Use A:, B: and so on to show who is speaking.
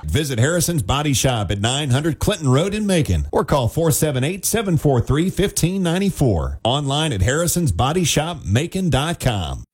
A: visit Harrison's Body Shop at 900 Clinton Road in Macon or call 478-743-1594. Online at harrisonsbodyshopmacon.com.